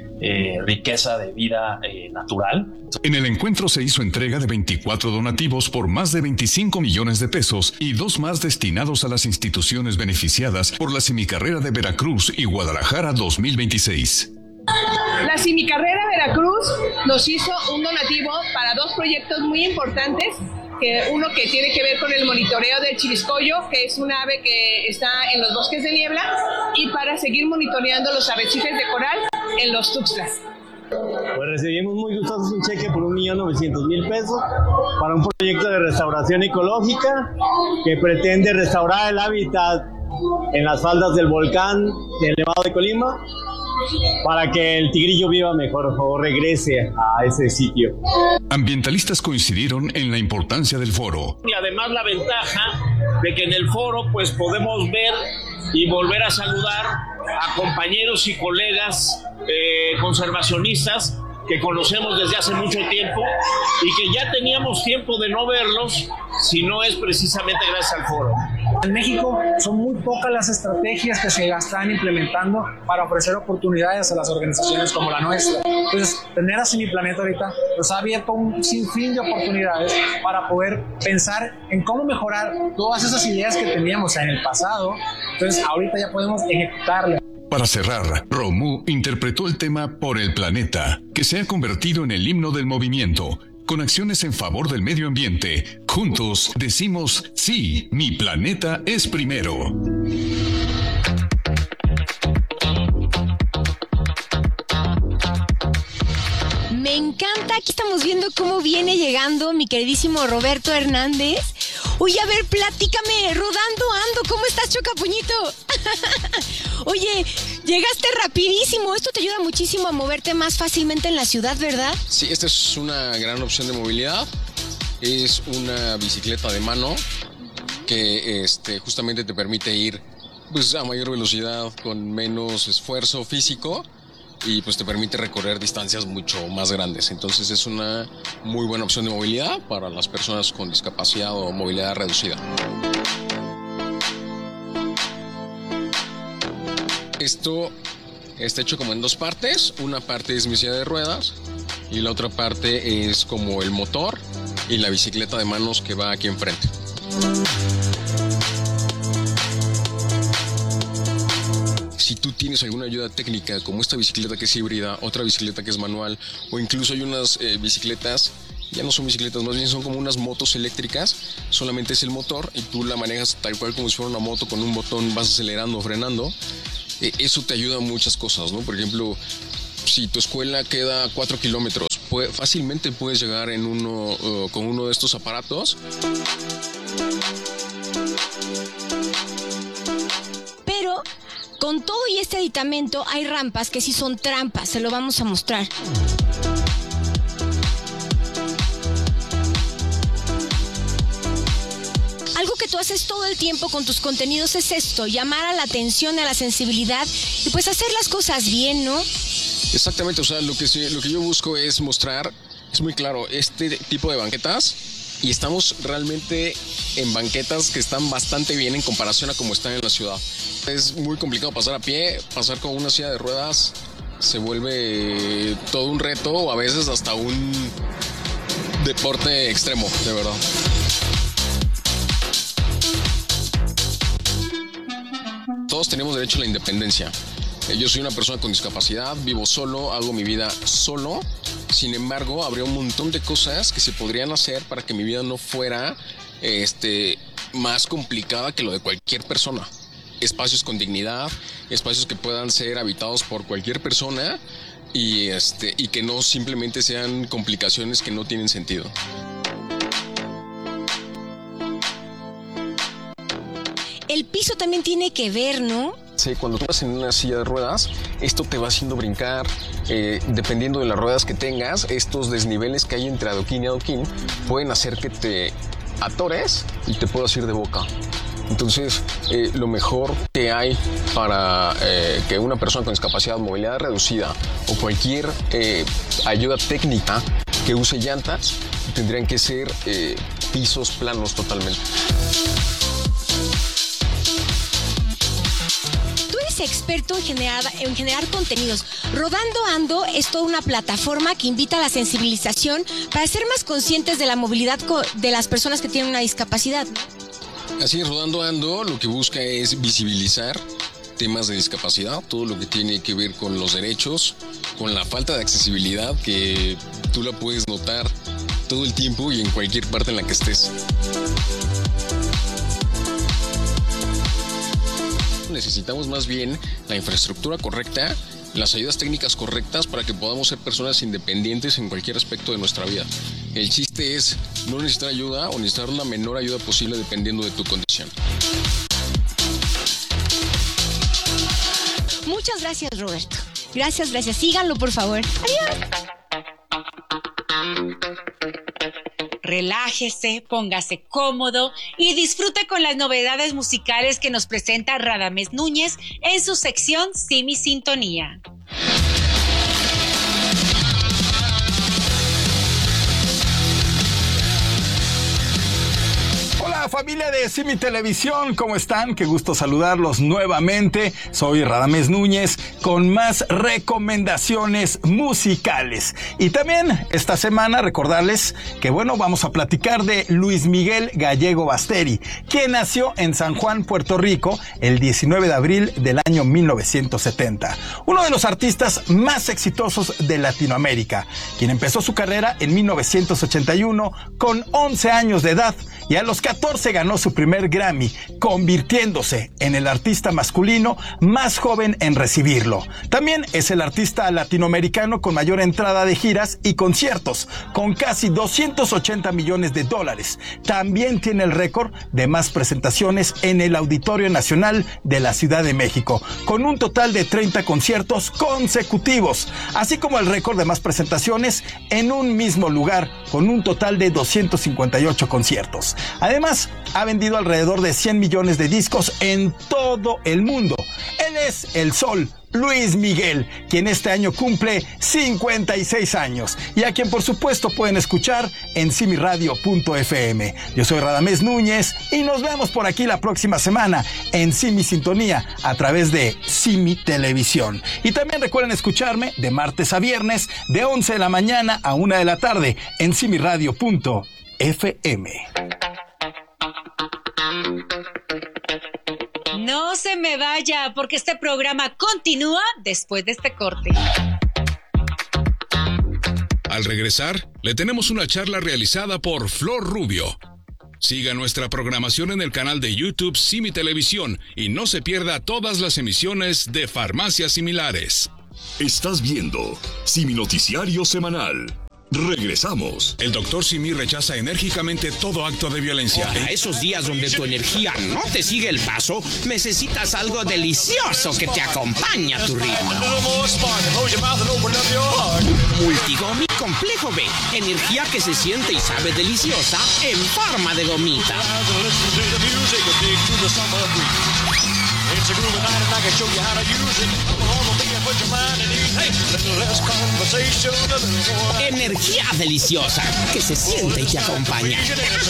eh, riqueza de vida eh, natural. En el encuentro se hizo entrega de veinticuatro donativos por más de veinticinco millones de pesos y dos más destinados a las instituciones beneficiadas por la Simicarrera de Veracruz y Guadalajara dos mil veintiséis. La Simicarrera Veracruz nos hizo un donativo para dos proyectos muy importantes, que uno que tiene que ver con el monitoreo del chiviscoyo, que es un ave que está en los bosques de niebla, y para seguir monitoreando los arrecifes de coral en los Tuxtlas. Pues recibimos muy gustosos un cheque por un millón novecientos mil pesos para un proyecto de restauración ecológica que pretende restaurar el hábitat en las faldas del volcán del Nevado de Colima para que el tigrillo viva mejor o regrese a ese sitio. Ambientalistas coincidieron en la importancia del foro. Y además la ventaja de que en el foro pues podemos ver y volver a saludar a compañeros y colegas eh, conservacionistas que conocemos desde hace mucho tiempo y que ya teníamos tiempo de no verlos si no es precisamente gracias al foro. En México son muy pocas las estrategias que se están implementando para ofrecer oportunidades a las organizaciones como la nuestra. Entonces, tener a Ciniplaneta ahorita nos ha abierto un sinfín de oportunidades para poder pensar en cómo mejorar todas esas ideas que teníamos en el pasado. Entonces, ahorita ya podemos ejecutarlas. Para cerrar, Romu interpretó el tema Por el Planeta, que se ha convertido en el himno del movimiento. Con acciones en favor del medio ambiente, juntos decimos sí, mi planeta es primero. Me encanta, aquí estamos viendo cómo viene llegando mi queridísimo Roberto Hernández. Oye, a ver, platícame, rodando ando, ¿cómo estás, Chocapuñito? Oye, llegaste rapidísimo, esto te ayuda muchísimo a moverte más fácilmente en la ciudad, ¿verdad? Sí, esta es una gran opción de movilidad, es una bicicleta de mano que este, justamente te permite ir pues, a mayor velocidad con menos esfuerzo físico y pues te permite recorrer distancias mucho más grandes. Entonces es una muy buena opción de movilidad para las personas con discapacidad o movilidad reducida. Esto está hecho como en dos partes. Una parte es mi silla de ruedas y la otra parte es como el motor y la bicicleta de manos que va aquí enfrente. Si tú tienes alguna ayuda técnica, como esta bicicleta que es híbrida, otra bicicleta que es manual, o incluso hay unas eh, bicicletas, ya no son bicicletas, más bien son como unas motos eléctricas, solamente es el motor y tú la manejas tal cual como si fuera una moto, con un botón vas acelerando o frenando. Eh, eso te ayuda a muchas cosas, ¿no? Por ejemplo, si tu escuela queda a cuatro kilómetros, puede, fácilmente puedes llegar en uno, uh, con uno de estos aparatos. Pero con todo y este aditamento hay rampas que sí son trampas, se lo vamos a mostrar. Algo que tú haces todo el tiempo con tus contenidos es esto, llamar a la atención, a la sensibilidad y pues hacer las cosas bien, ¿no? Exactamente, o sea, lo que, lo que yo busco es mostrar, es muy claro, este tipo de banquetas, y estamos realmente en banquetas que están bastante bien en comparación a cómo están en la ciudad. Es muy complicado pasar a pie, pasar con una silla de ruedas se vuelve todo un reto o a veces hasta un deporte extremo, de verdad. Todos tenemos derecho a la independencia. Yo soy una persona con discapacidad, vivo solo, hago mi vida solo. Sin embargo, habría un montón de cosas que se podrían hacer para que mi vida no fuera este, más complicada que lo de cualquier persona. Espacios con dignidad, espacios que puedan ser habitados por cualquier persona y, este, y que no simplemente sean complicaciones que no tienen sentido. El piso también tiene que ver, ¿no? Sí, cuando tú vas en una silla de ruedas, esto te va haciendo brincar, eh, dependiendo de las ruedas que tengas, estos desniveles que hay entre adoquín y adoquín pueden hacer que te atores y te puedas ir de boca. Entonces, eh, lo mejor que hay para eh, que una persona con discapacidad, movilidad reducida o cualquier eh, ayuda técnica que use llantas, tendrían que ser eh, pisos planos totalmente. Experto en generar, en generar contenidos. Rodando Ando es toda una plataforma que invita a la sensibilización para ser más conscientes de la movilidad de las personas que tienen una discapacidad. Así es, Rodando Ando lo que busca es visibilizar temas de discapacidad, todo lo que tiene que ver con los derechos, con la falta de accesibilidad que tú la puedes notar todo el tiempo y en cualquier parte en la que estés. Necesitamos más bien la infraestructura correcta, las ayudas técnicas correctas para que podamos ser personas independientes en cualquier aspecto de nuestra vida. El chiste es no necesitar ayuda o necesitar la menor ayuda posible dependiendo de tu condición. Muchas gracias, Roberto. Gracias, gracias. Síganlo, por favor. Adiós. Relájese, póngase cómodo y disfrute con las novedades musicales que nos presenta Radamés Núñez en su sección Sí Mi Sintonía. Hola familia de Simi Televisión, ¿cómo están? Qué gusto saludarlos nuevamente. Soy Radamés Núñez con más recomendaciones musicales. Y también esta semana recordarles que, bueno, vamos a platicar de Luis Miguel Gallego Basteri, quien nació en San Juan, Puerto Rico, el diecinueve de abril del año mil novecientos setenta. Uno de los artistas más exitosos de Latinoamérica, quien empezó su carrera en mil novecientos ochenta y uno con once años de edad y a los catorce ganó su primer Grammy, convirtiéndose en el artista masculino más joven en recibirlo. También es el artista latinoamericano con mayor entrada de giras y conciertos, con casi doscientos ochenta millones de dólares. También tiene el récord de más presentaciones en el Auditorio Nacional de la Ciudad de México, con un total de treinta conciertos consecutivos, así como el récord de más presentaciones en un mismo lugar, con un total de doscientos cincuenta y ocho conciertos. Además, ha vendido alrededor de cien millones de discos en todo el mundo. Él es el Sol, Luis Miguel, quien este año cumple cincuenta y seis años y a quien por supuesto pueden escuchar en simi radio punto efe eme. Yo soy Radamés Núñez y nos vemos por aquí la próxima semana en Simi Sintonía a través de Simi Televisión. Y también recuerden escucharme de martes a viernes de once de la mañana a una de la tarde en simi radio punto efe eme. No se me vaya, porque este programa continúa después de este corte. Al regresar, le tenemos una charla realizada por Flor Rubio. Siga nuestra programación en el canal de YouTube Simi Televisión y no se pierda todas las emisiones de Farmacias Similares. Estás viendo Simi Noticiario Semanal. Regresamos. El doctor Simi rechaza enérgicamente todo acto de violencia. Para esos días donde tu energía no te sigue el paso, necesitas algo delicioso que te acompañe a tu ritmo. Multigomi Complejo B. Energía que se siente y sabe deliciosa en forma de gomita. Energía deliciosa que se siente y te acompaña.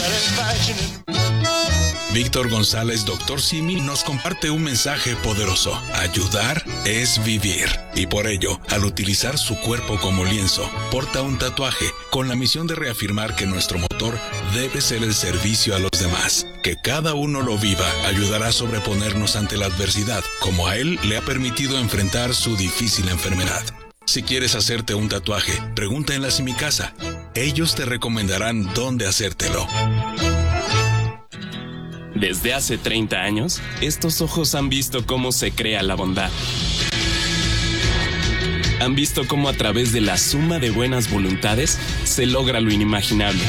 Víctor González, doctor Simi, nos comparte un mensaje poderoso. Ayudar es vivir. Y por ello, al utilizar su cuerpo como lienzo, porta un tatuaje con la misión de reafirmar que nuestro motor debe ser el servicio a los demás. Que cada uno lo viva ayudará a sobreponernos ante la adversidad, como a él le ha permitido enfrentar su difícil enfermedad. Si quieres hacerte un tatuaje, pregunta en la Simicasa. Ellos te recomendarán dónde hacértelo. Desde hace treinta años, estos ojos han visto cómo se crea la bondad. Han visto cómo a través de la suma de buenas voluntades se logra lo inimaginable.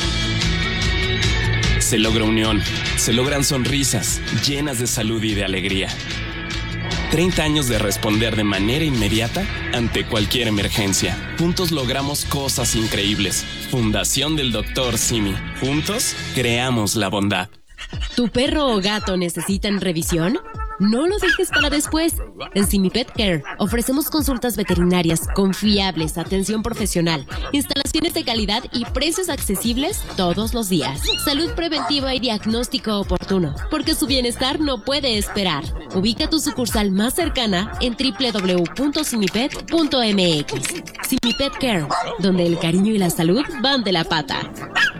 Se logra unión, se logran sonrisas llenas de salud y de alegría. treinta años de responder de manera inmediata ante cualquier emergencia. Juntos logramos cosas increíbles. Fundación del doctor Simi. Juntos creamos la bondad. ¿Tu perro o gato necesitan revisión? No lo dejes para después. En Simi Pet Care ofrecemos consultas veterinarias confiables, atención profesional, instalaciones de calidad y precios accesibles todos los días. Salud preventiva y diagnóstico oportuno, porque su bienestar no puede esperar. Ubica tu sucursal más cercana en doble u doble u doble u punto simipet punto eme equis. Simi Pet Care, donde el cariño y la salud van de la pata.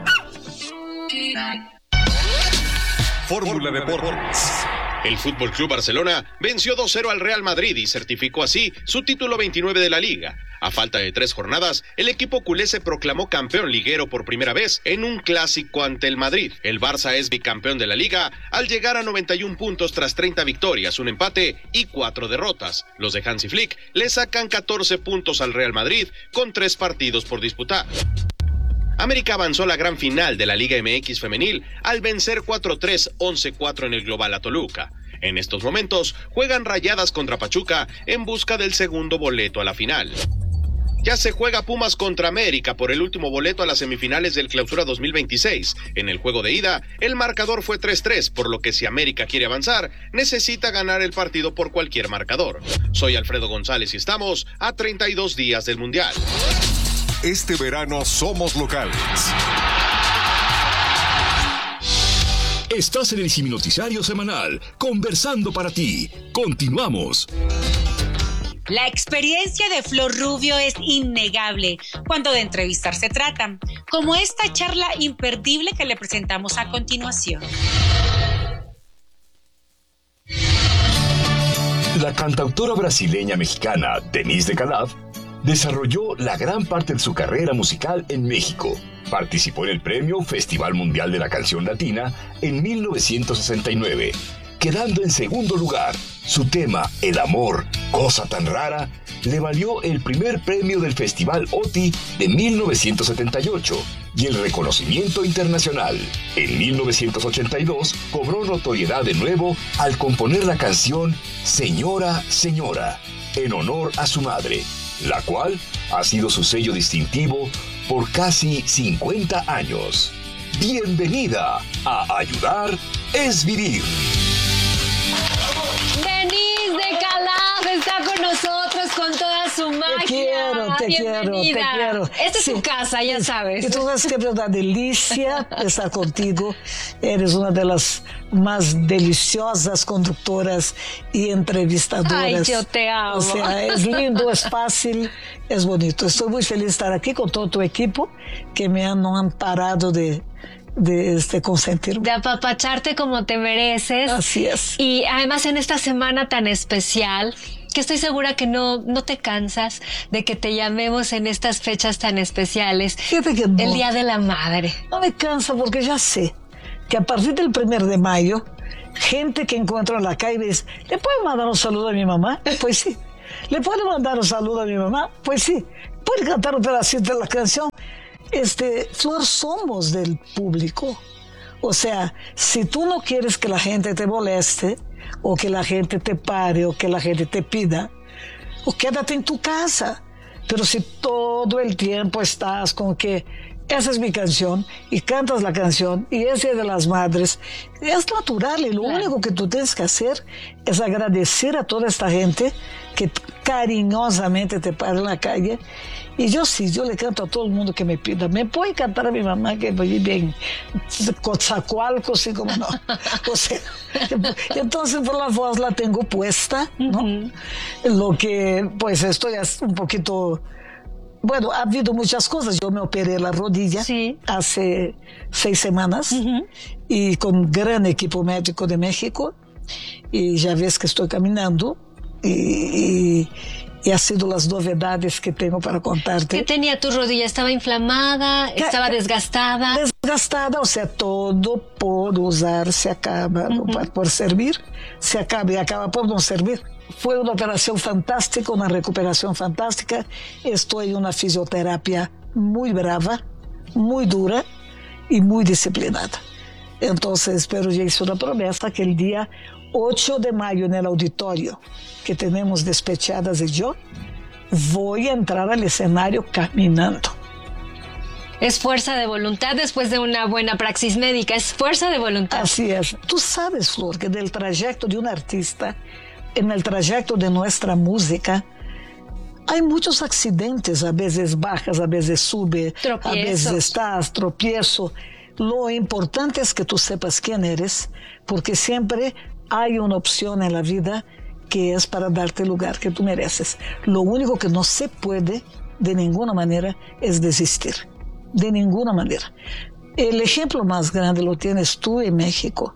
Fórmula Deportes. El Fútbol Club Barcelona venció dos cero al Real Madrid y certificó así su título veintinueve de la Liga. A falta de tres jornadas, el equipo culé se proclamó campeón liguero por primera vez en un clásico ante el Madrid. El Barça es bicampeón de la Liga al llegar a noventa y un puntos tras treinta victorias, un empate y cuatro derrotas. Los de Hansi Flick le sacan catorce puntos al Real Madrid con tres partidos por disputar. América avanzó a la gran final de la Liga eme equis femenil al vencer cuatro tres, once cuatro en el global a Toluca. En estos momentos juegan Rayadas contra Pachuca en busca del segundo boleto a la final. Ya se juega Pumas contra América por el último boleto a las semifinales del Clausura dos mil veintiséis. En el juego de ida, el marcador fue tres tres, por lo que si América quiere avanzar, necesita ganar el partido por cualquier marcador. Soy Alfredo González y estamos a treinta y dos días del Mundial. Este verano somos locales. Estás en el Simi Noticiario Semanal, conversando para ti. Continuamos. La experiencia de Flor Rubio es innegable cuando de entrevistar se trata, como esta charla imperdible que le presentamos a continuación. La cantautora brasileña mexicana Denise de Calaf desarrolló la gran parte de su carrera musical en México. Participó en el premio Festival Mundial de la Canción Latina en mil novecientos sesenta y nueve, quedando en segundo lugar. Su tema, El amor, cosa tan rara, le valió el primer premio del Festival O T I de mil novecientos setenta y ocho y el reconocimiento internacional. En mil novecientos ochenta y dos cobró notoriedad de nuevo al componer la canción Señora, Señora, en honor a su madre, la cual ha sido su sello distintivo por casi cincuenta años. Bienvenida a Ayudar es Vivir. Denise de Calaf está con nosotros con toda su magia. Te quiero, te quiero, te quiero. Esta es sí. tu casa, ya sabes. Y tú sabes que es una delicia estar contigo. Eres una de las más deliciosas conductoras y entrevistadoras. Ay, yo te amo. O sea, es lindo, es fácil, es bonito. Estoy muy feliz de estar aquí con todo tu equipo que me han, no han parado de... de este consentirme. De apapacharte como te mereces. Así es. Y además en esta semana tan especial, que estoy segura que no, no te cansas de que te llamemos en estas fechas tan especiales. Fíjate que no. El Día de la Madre. No me cansa porque ya sé que a partir del primero de mayo, gente que encuentro en la calle dice, ¿le puedo mandar un saludo a mi mamá? Pues sí. ¿Le puedo mandar un saludo a mi mamá? Pues sí. ¿Puede cantar un pedacito de la canción? Este, Flor, somos del público. O sea, si tú no quieres que la gente te moleste, o que la gente te pare, o que la gente te pida, o quédate en tu casa. Pero si todo el tiempo estás con que esa es mi canción, y cantas la canción, y es Día de las Madres, es natural, y lo claro. único que tú tienes que hacer es agradecer a toda esta gente que cariñosamente te para en la calle. Y yo sí, yo le canto a todo el mundo que me pida. Me puede cantar a mi mamá que vive en Coatzacoalcos, así como no. O sea, entonces por la voz la tengo puesta, ¿no? Uh-huh. Lo que, pues estoy un poquito... Bueno, ha habido muchas cosas. Yo me operé la rodilla sí. hace seis semanas uh-huh. y con gran equipo médico de México. Y ya ves que estoy caminando y... y Y ha sido las novedades que tengo para contarte. ¿Qué tenía tu rodilla? ¿Estaba inflamada? ¿Estaba desgastada? Desgastada, o sea, todo por usar se acaba, uh-huh. por, por servir, se acaba y acaba por no servir. Fue una operación fantástica, una recuperación fantástica. Estoy en una fisioterapia muy brava, muy dura y muy disciplinada. Entonces, pero ya hice una promesa que el día ocho de mayo en el auditorio que tenemos Despechadas y yo, voy a entrar al escenario caminando. Es fuerza de voluntad después de una buena praxis médica, es fuerza de voluntad. Así es. Tú sabes, Flor, que del trayecto de un artista, en el trayecto de nuestra música, hay muchos accidentes, a veces bajas, a veces sube, Tropiezos. a veces estás, tropiezo. Lo importante es que tú sepas quién eres, porque siempre hay una opción en la vida que es para darte el lugar que tú mereces. Lo único que no se puede de ninguna manera es desistir. De ninguna manera. El ejemplo más grande lo tienes tú en México.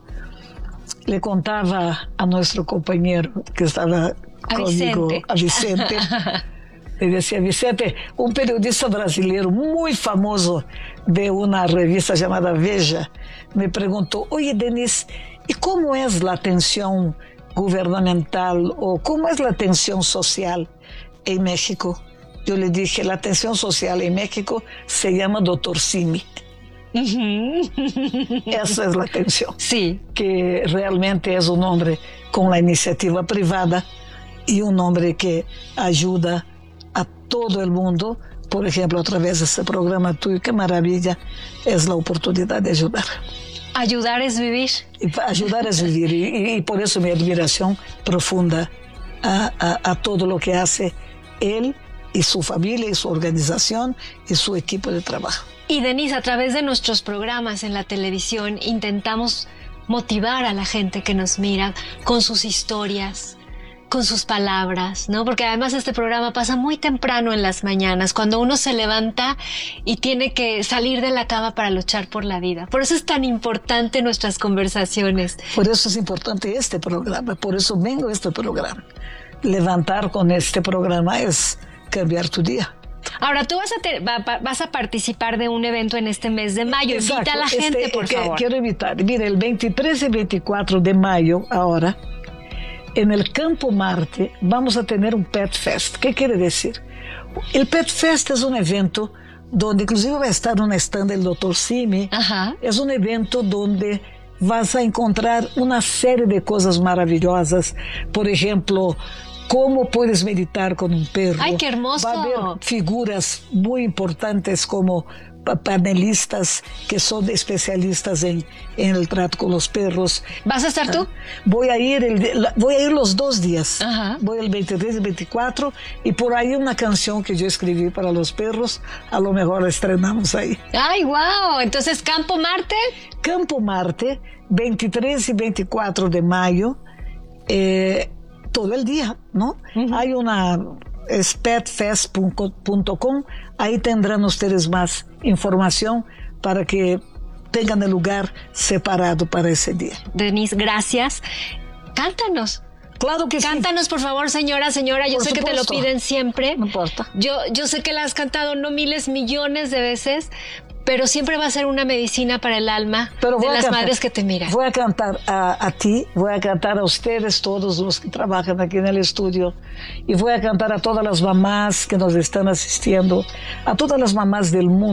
Le contaba a nuestro compañero que estaba a conmigo, Vicente. a Vicente. Le decía, Vicente, un periodista brasileiro muy famoso de una revista llamada Veja, me preguntó, oye, Denise, ¿y cómo es la atención gubernamental o cómo es la atención social en México? Yo le dije, la atención social en México se llama Doctor Simi. Uh-huh. Esa es la atención. Sí. Que realmente es un hombre con la iniciativa privada y un hombre que ayuda a todo el mundo, por ejemplo, a través de este programa tuyo. Qué maravilla es la oportunidad de ayudar. Ayudar es vivir. Y ayudar es vivir. Y, y, y por eso mi admiración profunda a, a, a todo lo que hace él y su familia y su organización y su equipo de trabajo. Y Denise, a través de nuestros programas en la televisión intentamos motivar a la gente que nos mira con sus historias, con sus palabras, ¿no? Porque además este programa pasa muy temprano en las mañanas, cuando uno se levanta y tiene que salir de la cama para luchar por la vida. Por eso es tan importante nuestras conversaciones. Por eso es importante este programa, por eso vengo a este programa. Levantar con este programa es cambiar tu día. Ahora, tú vas a, te, va, vas a participar de un evento en este mes de mayo. Exacto. Invita a la gente, este, por que, favor. Quiero invitar. Mira, el veintitrés y veinticuatro de mayo, ahora, en el Campo Marte, vamos a tener un Pet Fest. ¿Qué quiere decir? El Pet Fest es un evento donde inclusive va a estar un stand del doctor Simi. Ajá. Es un evento donde vas a encontrar una serie de cosas maravillosas. Por ejemplo, cómo puedes meditar con un perro. ¡Ay, qué hermoso! Va a haber figuras muy importantes como panelistas que son especialistas en, en el trato con los perros. ¿Vas a estar tú? Voy a ir, el, voy a ir los dos días. Ajá. Voy el veintitrés y veinticuatro y por ahí una canción que yo escribí para los perros, a lo mejor la estrenamos ahí. ¡Ay, wow! Entonces, Campo Marte. Campo Marte, veintitrés y veinticuatro de mayo, eh, todo el día, ¿no? Uh-huh. Hay una... es pet fest punto com, ahí tendrán ustedes más información para que tengan el lugar separado para ese día. Denise, gracias. Cántanos. Claro que Cántanos, sí. por favor, señora, señora. Yo por sé supuesto. que te lo piden siempre. No importa. Yo, yo sé que la has cantado no miles, millones de veces, pero siempre va a ser una medicina para el alma pero de las cantar, madres que te miran. Voy a cantar a, a ti, voy a cantar a ustedes, todos los que trabajan aquí en el estudio, y voy a cantar a todas las mamás que nos están asistiendo, a todas las mamás del mundo.